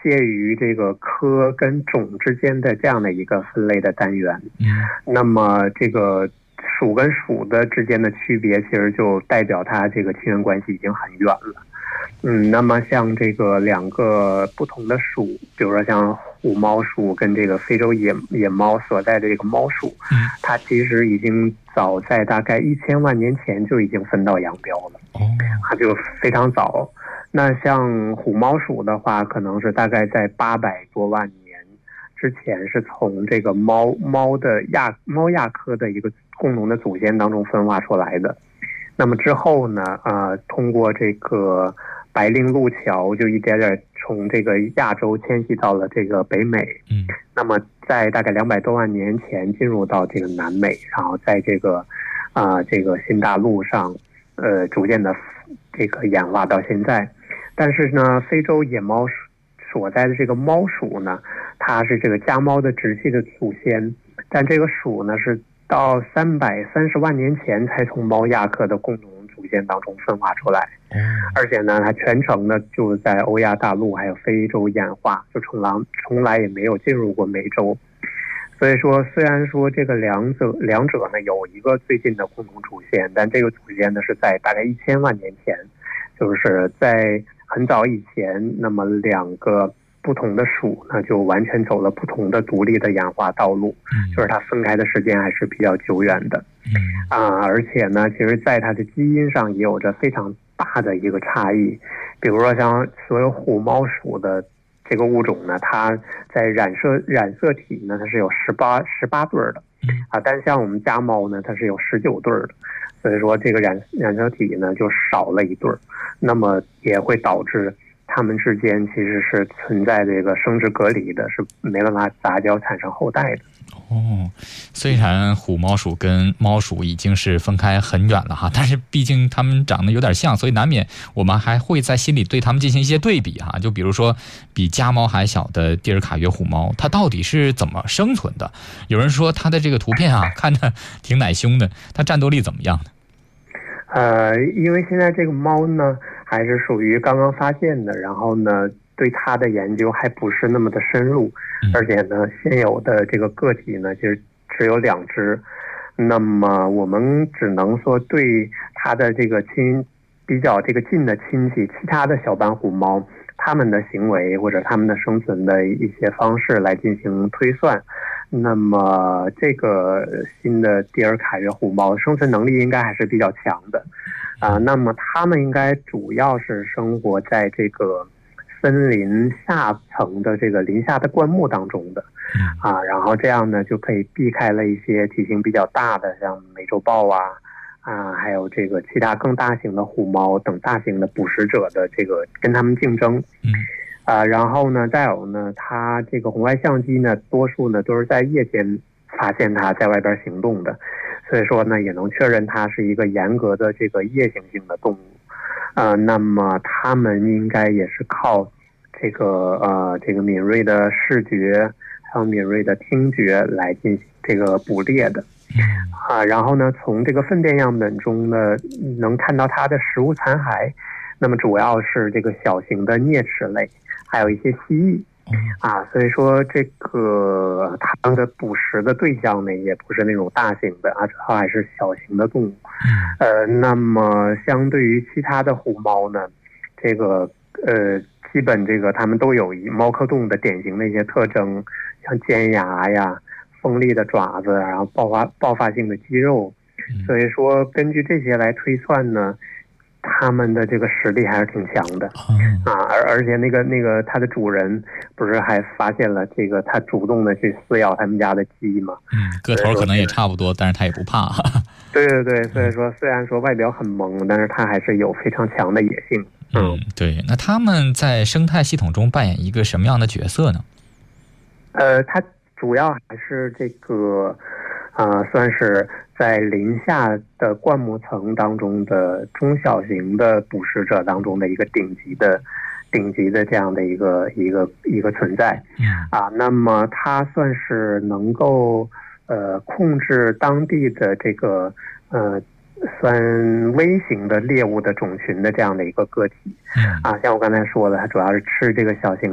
介于这个科跟种之间的这样的一个分类的单元。那么这个属跟属的之间的区别，其实就代表它这个亲缘关系已经很远了。那么像这个两个不同的属，比如说像虎猫属跟这个非洲野猫所在的这个猫属，它其实已经早在大概1000万年前就已经分道扬镳了，它就非常早。那像虎猫属的话，可能是大概在800多万年之前，是从这个猫亚科的一个共同的祖先当中分化出来的。那么之后呢，通过这个白令路桥，就一点点从这个亚洲迁徙到了这个北美。那么在大概200多万年前进入到这个南美，然后在这个新大陆上，逐渐的这个演化到现在。但是呢，非洲野猫所在的这个猫属呢，它是这个家猫的直系的祖先，但这个属呢是到330万年前才从猫亚科的共同祖先当中分化出来。而且呢，它全程呢就在欧亚大陆还有非洲演化，就从来也没有进入过美洲。所以说，虽然说这个两者呢有一个最近的共同祖先，但这个祖先呢是在大概1000万年前，就是在很早以前，那么两个不同的属呢就完全走了不同的独立的演化道路，就是它分开的时间还是比较久远的。而且呢，其实在它的基因上也有着非常大的一个差异。比如说像所有虎猫属的这个物种呢，它在染色体呢它是有18对的，但像我们家猫呢它是有19对的，所以说这个染色体呢就少了一对，那么也会导致它们之间其实是存在这个生殖隔离的，是没办法杂交产生后代的。 虽然虎猫属跟猫属已经是分开很远了哈，但是毕竟它们长得有点像，所以难免我们还会在心里对它们进行一些对比哈。就比如说比家猫还小的蒂尔卡约虎猫，它到底是怎么生存的？有人说它的这个图片看着挺奶凶的，它战斗力怎么样呢？ 因为现在这个猫呢还是属于刚刚发现的，然后呢对它的研究还不是那么的深入，而且呢现有的这个个体呢其实只有2只，那么我们只能说对它的这个比较这个近的亲戚，其他的小斑虎猫，它们的行为或者它们的生存的一些方式来进行推算。那么这个新的蒂尔卡约虎猫生存能力应该还是比较强的，那么它们应该主要是生活在这个森林下层的这个林下的灌木当中的，然后这样呢就可以避开了一些体型比较大的像美洲豹还有这个其他更大型的虎猫等大型的捕食者的这个跟它们竞争。然后呢，再有呢，它这个红外相机呢，多数呢都是在夜间发现它在外边行动的，所以说呢，也能确认它是一个严格的这个夜行性的动物。那么它们应该也是靠这个敏锐的视觉还有敏锐的听觉来进行这个捕猎的。然后呢，从这个粪便样本中呢，能看到它的食物残骸，那么主要是这个小型的啮齿类。还有一些蜥蜴所以说这个它们的捕食的对象呢，也不是那种大型的主要还是小型的动物。那么相对于其他的虎猫呢，这个基本这个它们都有猫科动物的典型的一些特征，像尖牙呀、锋利的爪子，然后爆发性的肌肉。所以说根据这些来推算呢，他们的这个实力还是挺强的而且那个它的主人不是还发现了这个他主动的去撕咬他们家的鸡吗？ 个头可能也差不多，但是他也不怕。 对，所以说虽然说外表很萌，但是它还是有非常强的野性。 对。那他们在生态系统中扮演一个什么样的角色呢？ 它主要还是这个算是在林下的灌木层当中的中小型的捕食者当中的一个顶级的这样的一个存在。那么它算是能够控制当地的这个算微型的猎物的种群的这样的一个个体。像我刚才说的，它主要是吃这个小型